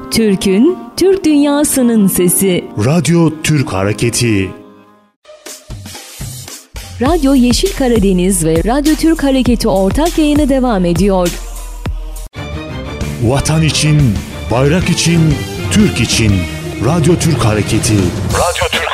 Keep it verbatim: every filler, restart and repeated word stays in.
Türk'ün, Türk dünyasının sesi. Radyo Türk Hareketi. Radyo Yeşil Karadeniz ve Radyo Türk Hareketi ortak yayını devam ediyor. Vatan için, bayrak için, Türk için. Radyo Türk Hareketi. Radyo Türk